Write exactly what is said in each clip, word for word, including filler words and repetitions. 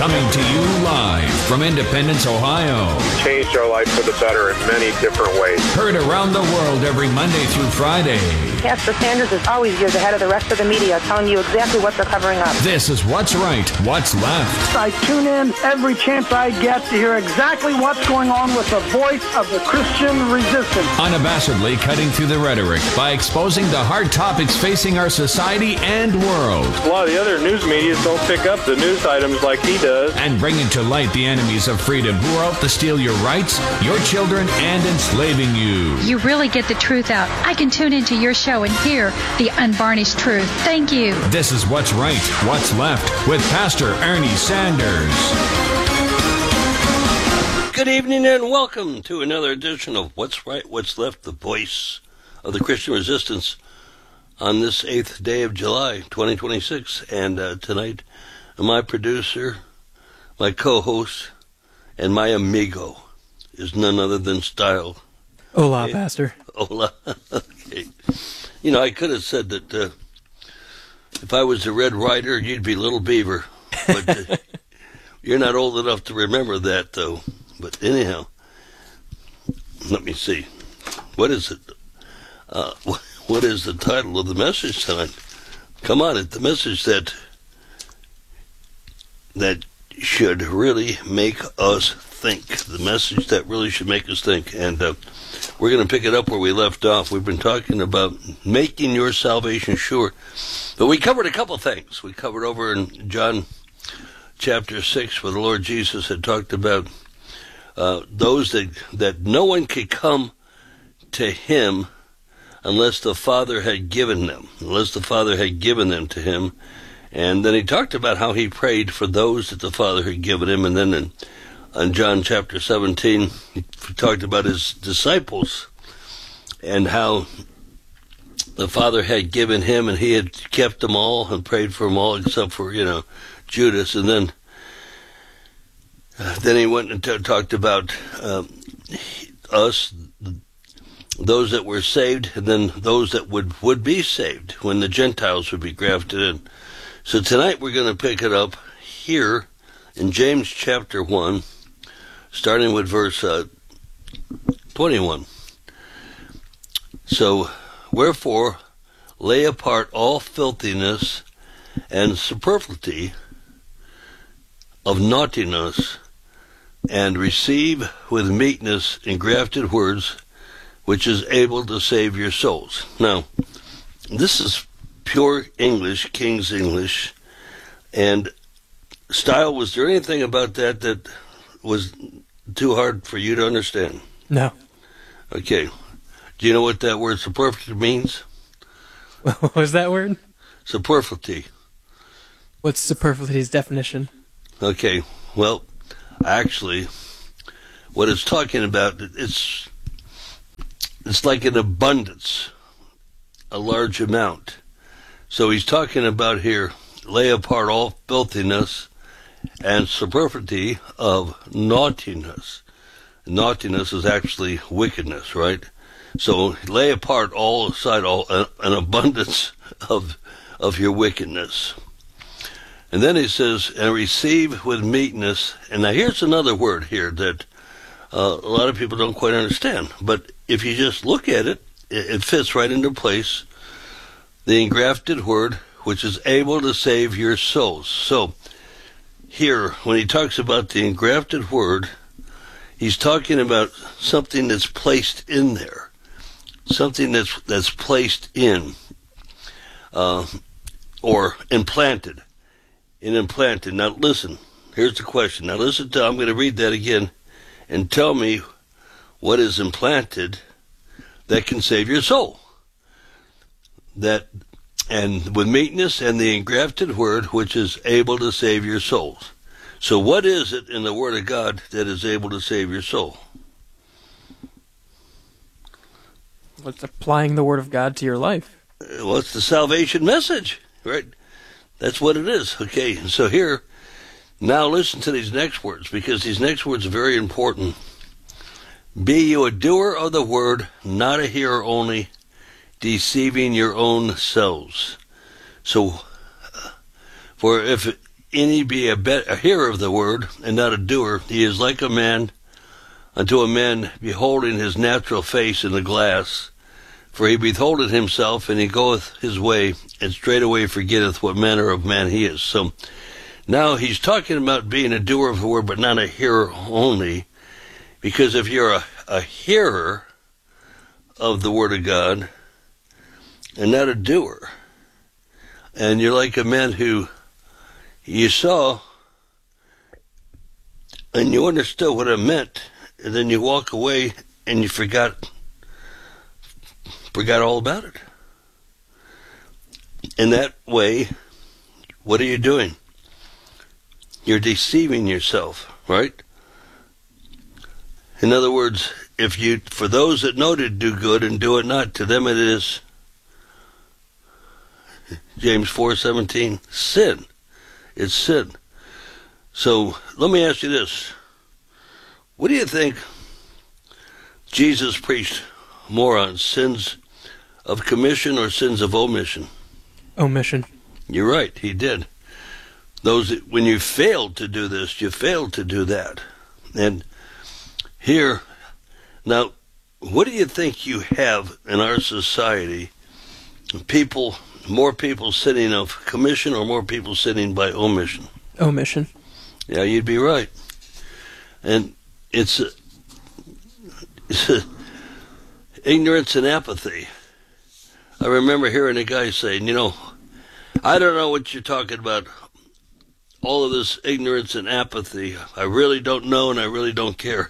Coming to you live from Independence, Ohio. Changed our life for the better in many different ways. Heard around the world every Monday through Friday. Pastor Sanders is always years ahead of the rest of the media, telling you exactly what they're covering up. This is What's Right, What's Left. I tune in every chance I get to hear exactly what's going on with the voice of the Christian resistance. Unabashedly cutting through the rhetoric by exposing the hard topics facing our society and world. A lot of the other news media don't pick up the news items like he does. And bringing to light the enemies of freedom who are out to steal your rights, your children, and enslaving you. You really get the truth out. I can tune into your show and hear the unvarnished truth. Thank you. This is What's Right, What's Left with Pastor Ernie Sanders. Good evening and welcome to another edition of What's Right, What's Left, the voice of the Christian resistance on this eighth day of July, twenty twenty-six. And uh, tonight, my producer, my co-host, and my amigo is none other than Style. Hola, okay. Pastor. Hola. Okay. You know, I could have said that uh, if I was the Red Rider, you'd be Little Beaver. But uh, you're not old enough to remember that, though. But anyhow, let me see. What is it? Uh, what is the title of the message tonight? Come on, it's the message that that should really make us think. The message that really should make us think. And uh, we're going to pick it up where we left off. We've been talking about making your salvation sure. But we covered a couple things. We covered over in John chapter six where the Lord Jesus had talked about uh, those that, that no one could come to him unless the Father had given them, unless the Father had given them to him. And then he talked about how he prayed for those that the Father had given him. And then in, in John chapter seventeen, he talked about his disciples and how the Father had given him and he had kept them all and prayed for them all except for, you know, Judas. And then uh, then he went and t- talked about um, us, those that were saved, and then those that would, would be saved when the Gentiles would be grafted in. So tonight we're going to pick it up here in James chapter one, starting with verse uh, twenty-one. So, wherefore, lay apart all filthiness and superfluity of naughtiness, and receive with meekness engrafted words, which is able to save your souls. Now, this is pure English, King's English, and Style, was there anything about that that was too hard for you to understand? No. Okay. Do you know what that word superfluity means? What was that word? Superfluity. What's superfluity's definition? Okay. Well, actually, what it's talking about, it's it's like an abundance, a large amount. So he's talking about here, lay apart all filthiness and superfluity of naughtiness. Naughtiness is actually wickedness, right? So lay apart all aside all uh, an abundance of of your wickedness. And then he says, and receive with meekness. And now here's another word here that uh, a lot of people don't quite understand. But if you just look at it, it, it fits right into place. The engrafted word, which is able to save your souls. So here, when he talks about the engrafted word, he's talking about something that's placed in there, something that's that's placed in, uh, or implanted, and implanted. Now listen, here's the question. Now listen to, I'm going to read that again, and tell me what is implanted that can save your soul. That, and with meekness and the engrafted word, which is able to save your souls. So what is it in the Word of God that is able to save your soul? What's applying the Word of God to your life? Uh, well, it's the salvation message, right? That's what it is. Okay, so here, now listen to these next words, because these next words are very important. Be you a doer of the word, not a hearer only, deceiving your own selves. So, uh, for if any be a, be- a hearer of the word, and not a doer, he is like a man unto a man beholding his natural face in the glass. For he beholdeth himself, and he goeth his way, and straightway forgetteth what manner of man he is. So now he's talking about being a doer of the word, but not a hearer only. Because if you're a, a hearer of the word of God, and not a doer, and you're like a man who you saw, and you understood what it meant, and then you walk away, and you forgot forgot all about it. In that way, what are you doing? You're deceiving yourself, right? In other words, if you, for those that know to do good and do it not, to them it is, James four seventeen, sin. It's sin. So let me ask you this. What do you think Jesus preached more on, sins of commission or sins of omission? Omission. You're right, he did. Those, when you failed to do this, you failed to do that. And here, now, what do you think you have in our society? People, more people sinning of commission or more people sinning by omission? Omission. Yeah, you'd be right. And it's, a, it's a ignorance and apathy. I remember hearing a guy saying, you know, I don't know what you're talking about, all of this ignorance and apathy. I really don't know, and I really don't care.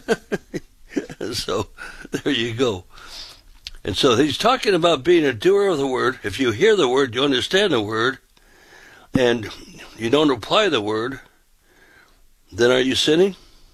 So, there you go. And so he's talking about being a doer of the word. If you hear the word, you understand the word, and you don't apply the word, then are you sinning?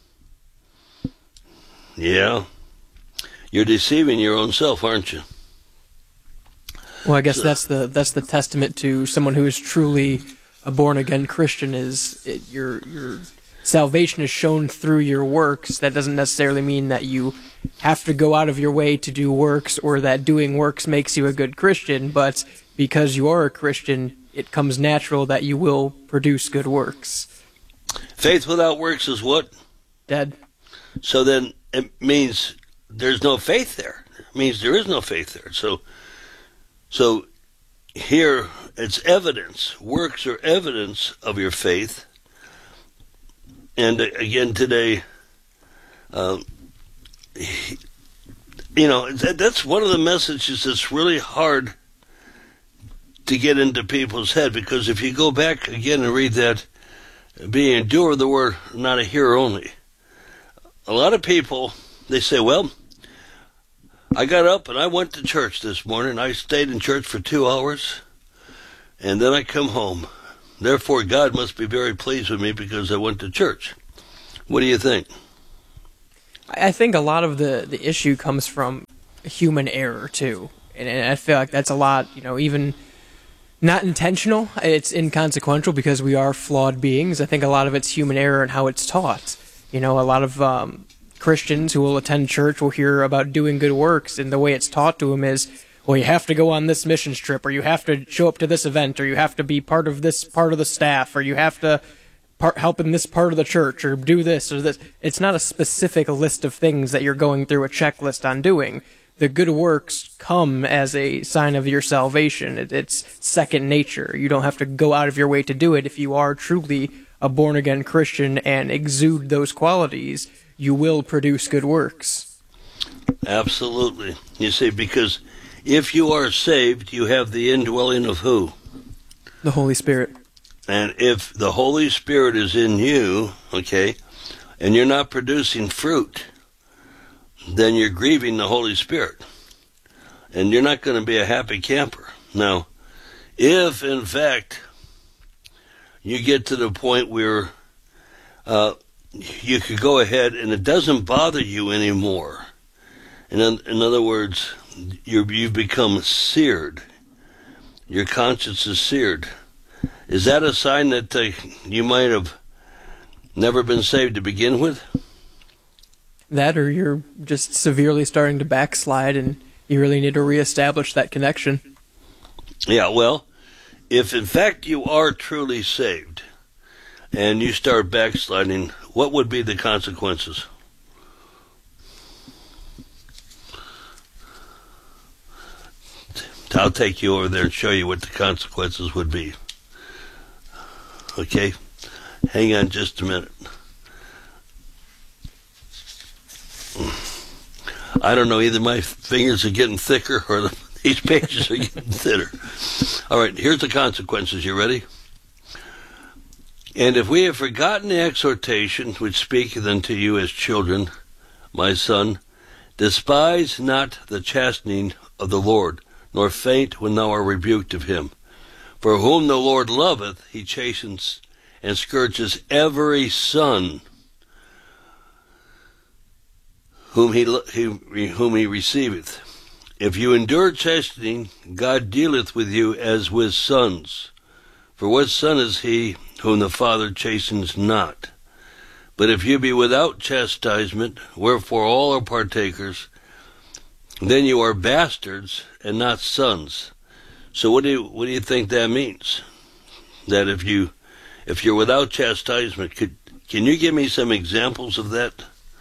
Yeah. You're deceiving your own self, aren't you? Well, I guess So- that's the that's the testament to someone who is truly a born-again Christian, is it, your your salvation is shown through your works. That doesn't necessarily mean that you have to go out of your way to do works, or that doing works makes you a good Christian, but because you are a Christian, it comes natural that you will produce good works. Faith without works is what? Dead. So then it means there's no faith there. It means there is no faith there. So, so here it's evidence. Works are evidence of your faith. And again today, um, you know, that, that's one of the messages that's really hard to get into people's head, because if you go back again and read that, being a doer of the word, not a hearer only. A lot of people, they say, well, I got up and I went to church this morning. I stayed in church for two hours, and then I come home. Therefore, God must be very pleased with me because I went to church. What do you think? I think a lot of the, the issue comes from human error, too. And, and I feel like that's a lot, you know, even not intentional. It's inconsequential because we are flawed beings. I think a lot of it's human error and how it's taught. You know, a lot of um, Christians who will attend church will hear about doing good works, and the way it's taught to them is, well, you have to go on this missions trip, or you have to show up to this event, or you have to be part of this part of the staff, or you have to part, help in this part of the church, or do this or this. It's not a specific list of things that you're going through a checklist on doing. The good works come as a sign of your salvation. It, it's second nature. You don't have to go out of your way to do it. If you are truly a born-again Christian and exude those qualities, you will produce good works. Absolutely. You see, because if you are saved, you have the indwelling of who? The Holy Spirit. And if the Holy Spirit is in you, okay, and you're not producing fruit, then you're grieving the Holy Spirit. And you're not going to be a happy camper. Now, if in fact you get to the point where uh, you could go ahead and it doesn't bother you anymore, in, in other words, you're, you've become seared, your conscience is seared, is that a sign that uh, you might have never been saved to begin with? That, or you're just severely starting to backslide and you really need to reestablish that connection. Yeah, well, if in fact you are truly saved, and you start backsliding, what would be the consequences? I'll take you over there and show you what the consequences would be. Okay? Hang on just a minute. I don't know, either my fingers are getting thicker or the, these pages are getting thinner. All right, here's the consequences. You ready? And if we have forgotten the exhortation which speaketh unto you as children, my son, despise not the chastening of the Lord, nor faint when thou art rebuked of him. For whom the Lord loveth, he chastens and scourges every son whom he, he whom he receiveth. If you endure chastening, God dealeth with you as with sons. For what son is he whom the Father chastens not? But if you be without chastisement, wherefore all are partakers, then you are bastards and not sons. So what do you what do you think that means? That if you if you're without chastisement, could can you give me some examples of that?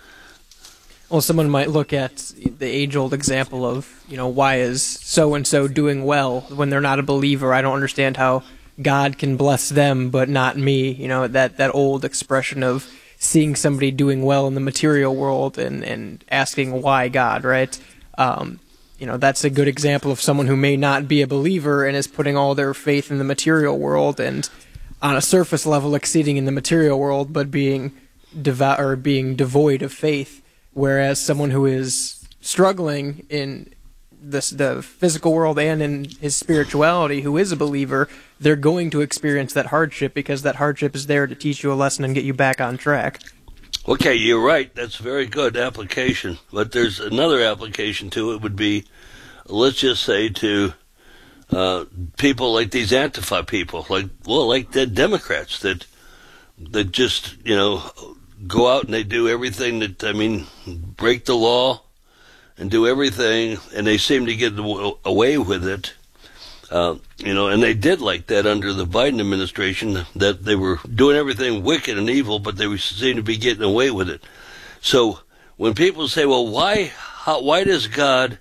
Well, someone might look at the age-old example of, you know, why is so-and-so doing well when they're not a believer? I don't understand how God can bless them but not me. You know, that, that old expression of seeing somebody doing well in the material world and, and asking why God, right? Um, you know, that's a good example of someone who may not be a believer and is putting all their faith in the material world and on a surface level exceeding in the material world, but being devout or being devoid of faith. Whereas someone who is struggling in this, the physical world and in his spirituality, who is a believer, they're going to experience that hardship because that hardship is there to teach you a lesson and get you back on track. Okay, you're right. That's a very good application. But there's another application to it would be, let's just say to uh, people like these Antifa people, like, well, like the Democrats that that just, you know, go out and they do everything that, I mean, break the law and do everything, and they seem to get away with it. Uh, you know, and they did like that under the Biden administration, that they were doing everything wicked and evil, but they seemed to be getting away with it. So when people say, well, why, how, why does God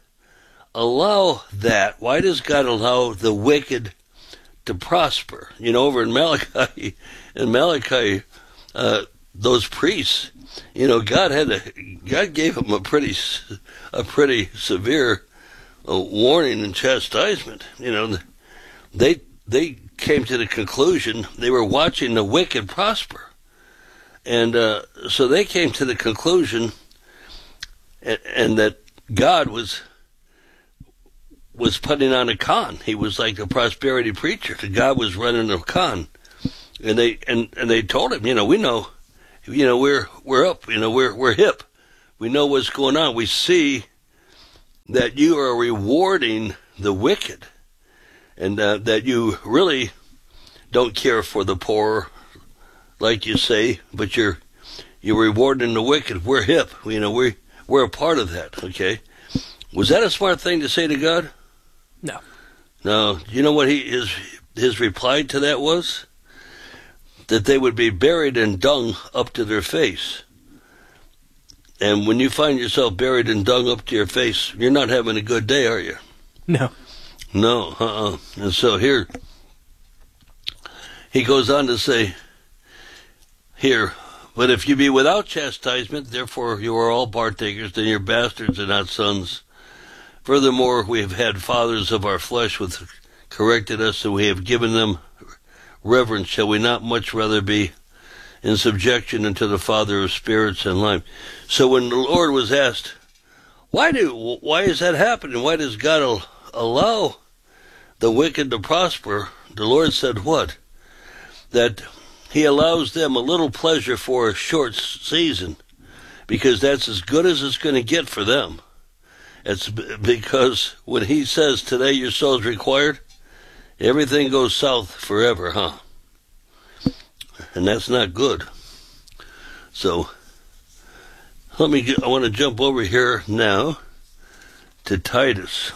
allow that? Why does God allow the wicked to prosper? You know, over in Malachi, in Malachi, uh, those priests, you know, God had a, God gave them a pretty, a pretty severe uh, warning and chastisement. You know, they they came to the conclusion they were watching the wicked prosper, and uh, so they came to the conclusion, and, and that God was was putting on a con. He was like a prosperity preacher. God was running a con, and they and, and they told him, you know, we know. You know, we're we're up, you know, we're we're hip. We know what's going on. We see that you are rewarding the wicked, and uh, that you really don't care for the poor, like you say, but you're you're rewarding the wicked. We're hip. You know, we we're a part of that, okay? Was that a smart thing to say to God? No. No. You know what he his his reply to that was? That they would be buried in dung up to their face. And when you find yourself buried in dung up to your face, you're not having a good day, are you? No. No, uh-uh. And so here, he goes on to say, here, but if you be without chastisement, therefore you are all partakers, then you're bastards and not sons. Furthermore, we have had fathers of our flesh which corrected us, and we have given them reverence. Shall we not much rather be in subjection unto the Father of spirits and life? So when the Lord was asked, why do why is that happening? Why does God allow the wicked to prosper? The Lord said what? That he allows them a little pleasure for a short season, because that's as good as it's going to get for them. It's because when he says today your soul is required, everything goes south forever, huh? And that's not good. So, let me get, I want to jump over here now to Titus.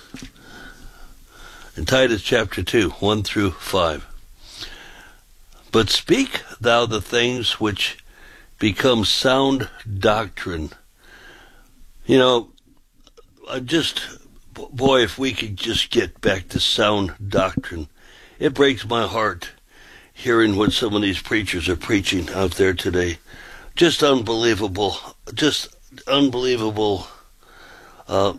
In Titus chapter two, one through five. But speak thou the things which become sound doctrine. You know, I just, boy, if we could just get back to sound doctrine. It breaks my heart hearing what some of these preachers are preaching out there today. Just unbelievable. Just unbelievable. Uh,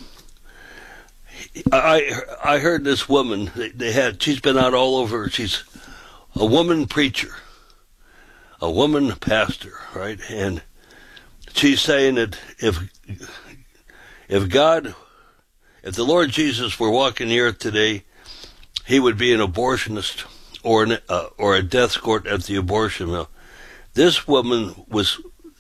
I I heard this woman, they, they had, she's been out all over, she's a woman preacher, a woman pastor, right? And she's saying that if if God, if the Lord Jesus were walking the earth today, he would be an abortionist or an, uh, or a death court at the abortion mill. This woman was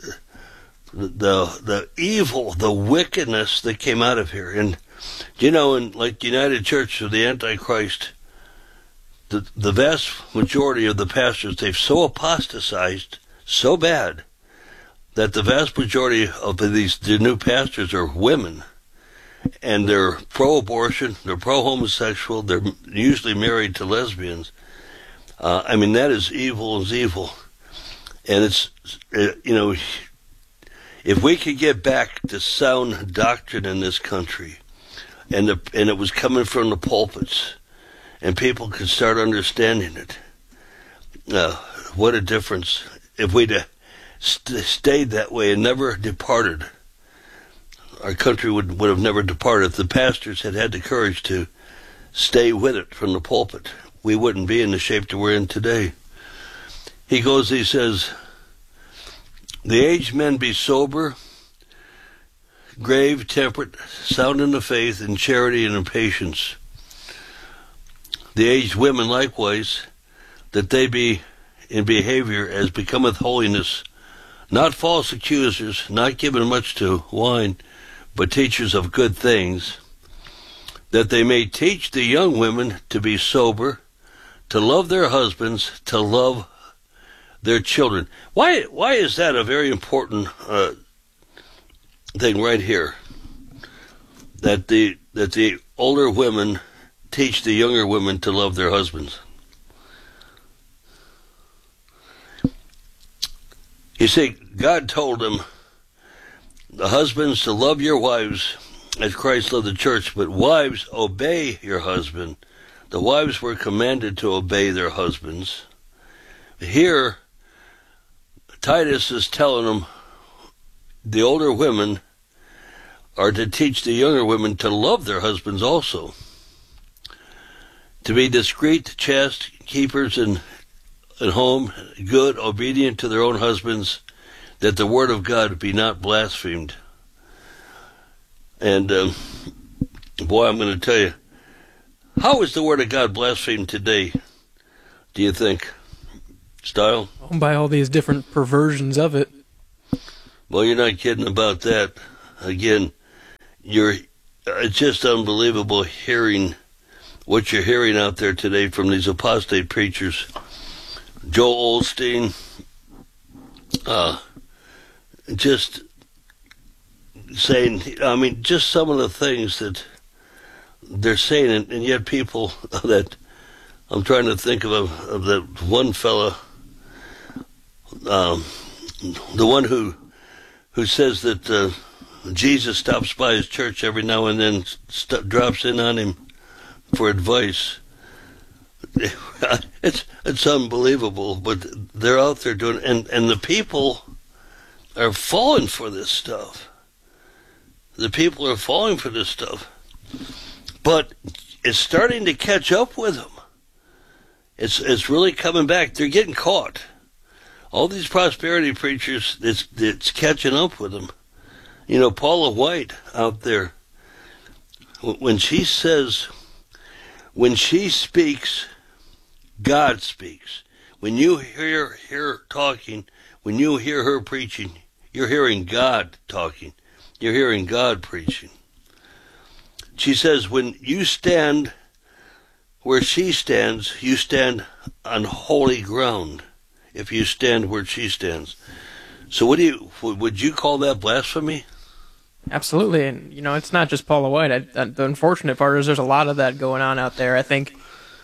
the the evil, the wickedness that came out of here. And you know, in like United Church of the Antichrist, the the vast majority of the pastors, they've so apostatized so bad that the vast majority of these the new pastors are women, and they're pro-abortion, they're pro-homosexual, they're usually married to lesbians. Uh, I mean, that is evil as evil. And it's, uh, you know, if we could get back to sound doctrine in this country, and the, and it was coming from the pulpits, and people could start understanding it, uh, what a difference. If we'd uh, st- stayed that way and never departed, our country would, would have never departed. If the pastors had had the courage to stay with it from the pulpit, we wouldn't be in the shape that we're in today. He goes, he says, the aged men be sober, grave, temperate, sound in the faith, in charity, and in patience. The aged women likewise, that they be in behavior as becometh holiness, not false accusers, not given much to wine, but teachers of good things, that they may teach the young women to be sober, to love their husbands, to love their children. Why why is that a very important uh, thing right here? That the that the older women teach the younger women to love their husbands. You see, God told them, the husbands, to love your wives as Christ loved the church, but wives, obey your husband. The wives were commanded to obey their husbands. Here, Titus is telling them the older women are to teach the younger women to love their husbands also, to be discreet, chaste, keepers in, in home, good, obedient to their own husbands, that the word of God be not blasphemed. And um, boy, I'm going to tell you, how is the word of God blasphemed today, do you think? Style? By all these different perversions of it. Well, you're not kidding about that. Again, you're, it's just unbelievable hearing what you're hearing out there today from these apostate preachers. Joel Osteen, uh, just saying, I mean, just some of the things that they're saying, and, and yet people that, I'm trying to think of, a, of that one fella, um, the one who who says that uh, Jesus stops by his church every now and then, st- drops in on him for advice. It's it's unbelievable, but they're out there doing, and and the people are falling for this stuff. The people are falling for this stuff, but it's starting to catch up with them. It's it's really coming back. They're getting caught. All these prosperity preachers, it's it's catching up with them. You know, Paula White out there, when she says, when she speaks, God speaks. When you hear her talking, when you hear her preaching, you're hearing God talking. You're hearing God preaching. She says, when you stand where she stands, you stand on holy ground. If you stand where she stands. So what do you, would you call that blasphemy? Absolutely. And, you know, it's not just Paula White. I, I, the unfortunate part is there's a lot of that going on out there. I think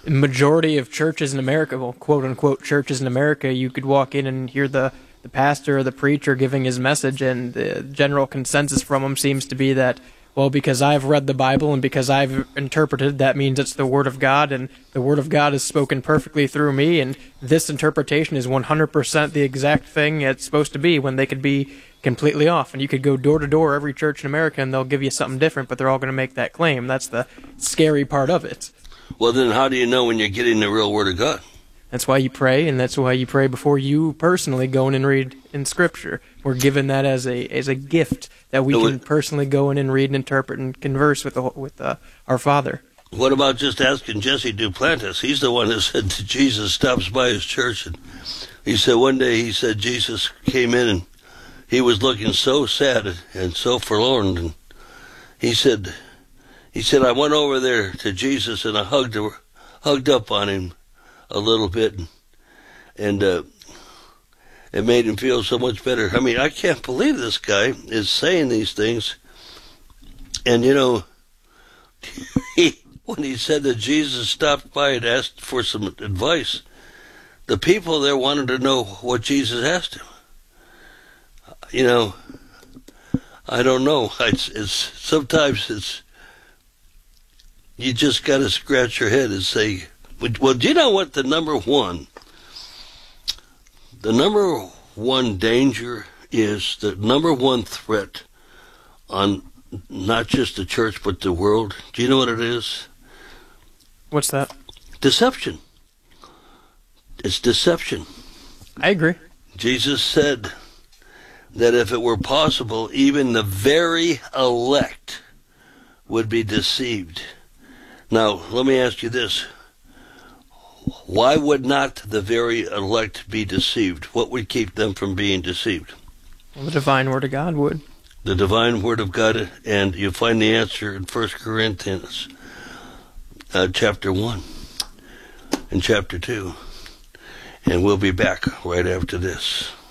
majority of churches in America, well, quote unquote churches in America, you could walk in and hear the, the pastor or the preacher giving his message, and the general consensus from them seems to be that, well, because I've read the Bible and because I've interpreted, that means it's the Word of God, and the Word of God is spoken perfectly through me, and this interpretation is one hundred percent the exact thing it's supposed to be, when they could be completely off. And you could go door to door, every church in America, and they'll give you something different, but they're all going to make that claim. That's the scary part of it. Well, then how do you know when you're getting the real Word of God? That's why you pray, and that's why you pray before you personally go in and read in Scripture. We're given that as a as a gift that we can personally go in and read and interpret and converse with the, with uh, our Father. What about just asking Jesse Duplantis? He's the one that said that Jesus stops by his church, and he said one day, he said Jesus came in and he was looking so sad and so forlorn, and he said, he said, I went over there to Jesus and I hugged her, hugged up on him a little bit, and, and uh, it made him feel so much better. I mean, I can't believe this guy is saying these things. And you know, he, when he said that Jesus stopped by and asked for some advice, the people there wanted to know what Jesus asked him. You know, I don't know. It's, it's sometimes it's, you just got to scratch your head and say, well, do you know what the number one, the number one danger is, the number one threat on not just the church but the world? Do you know what it is? What's that? Deception. It's deception. I agree. Jesus said that if it were possible, even the very elect would be deceived. Now, let me ask you this. Why would not the very elect be deceived? What would keep them from being deceived? Well, the divine Word of God would. The divine Word of God, and you find the answer in First Corinthians uh, chapter one and chapter two. And we'll be back right after this.